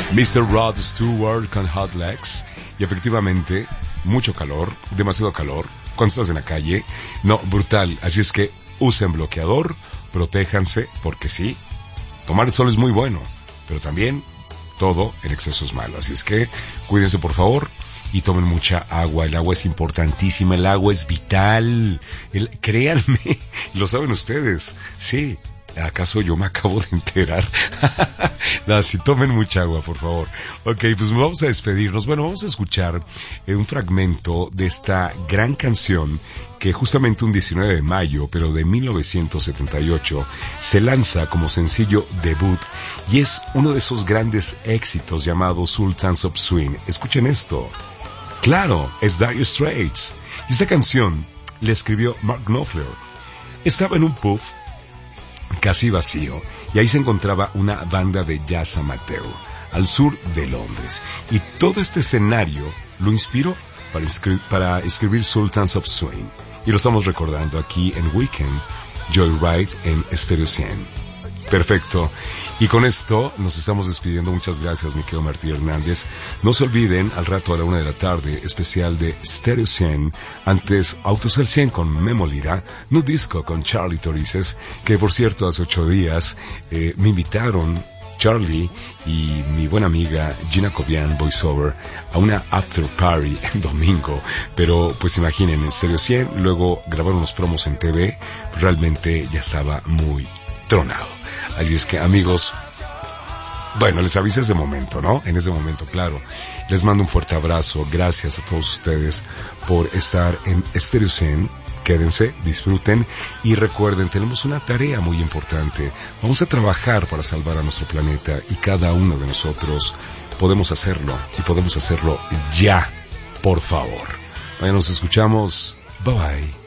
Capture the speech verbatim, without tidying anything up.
mister Rod Stewart con Hot Legs. Y efectivamente, mucho calor, demasiado calor, cuando estás en la calle. No, brutal. Así es que usen bloqueador, protéjanse, porque sí, tomar el sol es muy bueno, pero también todo en exceso es malo. Así es que cuídense, por favor, y tomen mucha agua. El agua es importantísima, el agua es vital. El, créanme, lo saben ustedes. Sí. ¿Acaso yo me acabo de enterar? No, si tomen mucha agua, por favor. Ok, pues vamos a despedirnos. Bueno, vamos a escuchar eh, un fragmento de esta gran canción que justamente un diecinueve de mayo, pero de mil novecientos setenta y ocho, se lanza como sencillo debut y es uno de esos grandes éxitos llamados Sultans of Swing. Escuchen esto. Claro, es Dire Straits. Y esta canción la escribió Mark Knopfler. Estaba en un pub casi vacío, y ahí se encontraba una banda de jazz amateur al sur de Londres, y todo este escenario lo inspiró para, escri- para escribir Sultans of Swing, y lo estamos recordando aquí en Weekend Joyride en Stereo cien. Perfecto. Y con esto nos estamos despidiendo. Muchas gracias, mi querido Martí Hernández. No se olviden, al rato a la una de la tarde, especial de Stereo cien. Antes, Autos al cien con Memo Lira. No Disco con Charlie Torices, que por cierto, hace ocho días eh, me invitaron Charlie y mi buena amiga Gina Cobian, voiceover, a una after party el domingo. Pero pues imaginen, en Stereo cien, luego grabaron los promos en T V. Realmente ya estaba muy tronado. Así es que, amigos, bueno, les avisé ese momento, ¿no? En ese momento, claro. Les mando un fuerte abrazo. Gracias a todos ustedes por estar en Stereo cien. Quédense, disfruten y recuerden, tenemos una tarea muy importante. Vamos a trabajar para salvar a nuestro planeta y cada uno de nosotros podemos hacerlo y podemos hacerlo ya, por favor. Mañana nos escuchamos. Bye bye.